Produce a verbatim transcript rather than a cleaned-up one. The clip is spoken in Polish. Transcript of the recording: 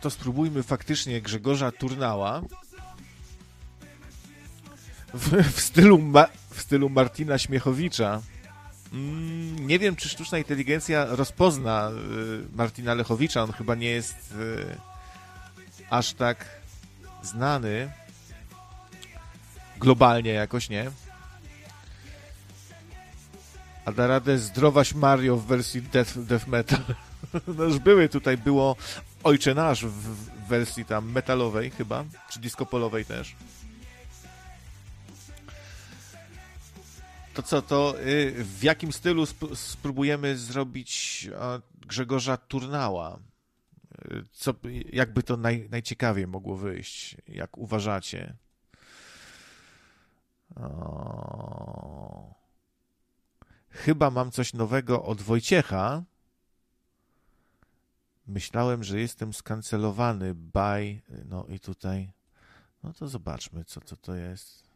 to spróbujmy faktycznie Grzegorza Turnała w, w, stylu, Ma, w stylu Martina Śmiechowicza. Mm, nie wiem, czy sztuczna inteligencja rozpozna y, Martina Lechowicza. On chyba nie jest y, aż tak znany globalnie jakoś, nie? A da radę Zdrowaś Mario w wersji death, death metal. No już były tutaj, było Ojcze Nasz w wersji tam metalowej chyba, czy disco-polowej też. To co, to y, w jakim stylu sp- spróbujemy zrobić a, Grzegorza Turnała? Y, co, jakby to naj, najciekawiej mogło wyjść, jak uważacie? O... Chyba mam coś nowego od Wojciecha. Myślałem, że jestem skancelowany by... No i tutaj... No to zobaczmy, co to, to jest.